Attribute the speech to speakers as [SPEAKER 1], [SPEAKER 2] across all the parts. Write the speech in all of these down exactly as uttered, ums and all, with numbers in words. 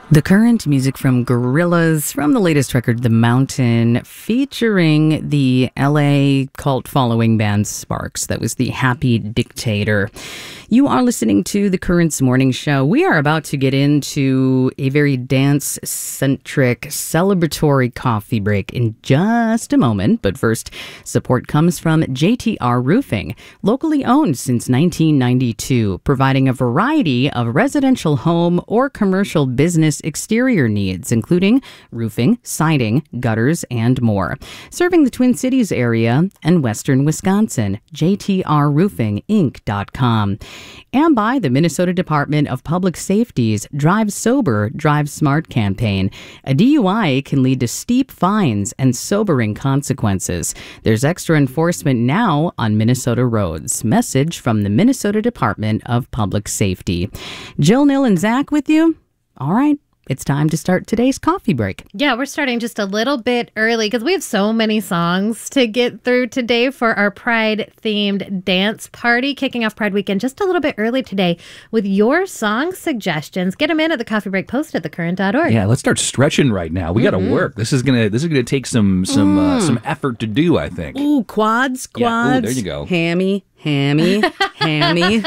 [SPEAKER 1] The Current, music from Gorillaz from the latest record, The Mountain, featuring the L A cult following band Sparks. That was the Happy Dictator. You are listening to The Current's Morning Show. We are about to get into a very dance-centric, celebratory coffee break in just a moment. But first, support comes from J T R Roofing, locally owned since nineteen ninety-two, providing a variety of residential home or commercial business exterior needs, including roofing, siding, gutters, and more. Serving the Twin Cities area and western Wisconsin, J T R roofing inc dot com. And by the Minnesota Department of Public Safety's Drive Sober, Drive Smart campaign. A D U I can lead to steep fines and sobering consequences. There's extra enforcement now on Minnesota roads. Message from the Minnesota Department of Public Safety. Jill, Nil, and Zach with you? All right. It's time to start today's coffee break.
[SPEAKER 2] Yeah, we're starting just a little bit early because we have so many songs to get through today for our Pride-themed dance party, kicking off Pride weekend just a little bit early today with your song suggestions. Get them in at the coffee break post at the current dot org.
[SPEAKER 3] Yeah, let's start stretching right now. We mm-hmm. got to work. This is gonna this is gonna take some some mm. uh, some effort to do, I think.
[SPEAKER 1] Ooh, quads, quads.
[SPEAKER 3] Yeah. Ooh, there you go.
[SPEAKER 1] Hammy, hammy, hammy.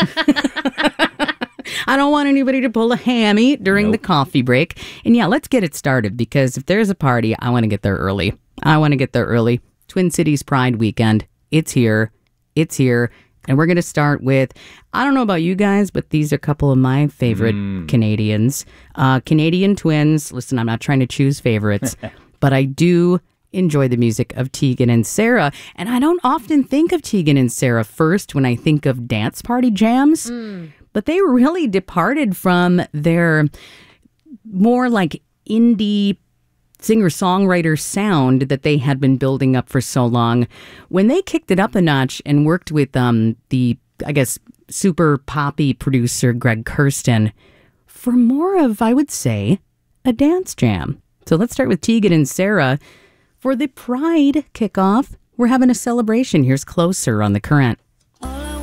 [SPEAKER 1] I don't want anybody to pull a hammy during nope. the coffee break. And yeah, let's get it started, because if there's a party, I want to get there early. I want to get there early. Twin Cities Pride weekend. It's here. It's here. And we're going to start with, I don't know about you guys, but these are a couple of my favorite mm. Canadians. Uh, Canadian twins. Listen, I'm not trying to choose favorites, but I do enjoy the music of Tegan and Sara. And I don't often think of Tegan and Sara first when I think of dance party jams. Mm. But they really departed from their more like indie singer-songwriter sound that they had been building up for so long. When they kicked it up a notch and worked with um, the, I guess, super poppy producer Greg Kurstin for more of, I would say, a dance jam. So let's start with Tegan and Sara. For the Pride kickoff, we're having a celebration. Here's Closer on The Current.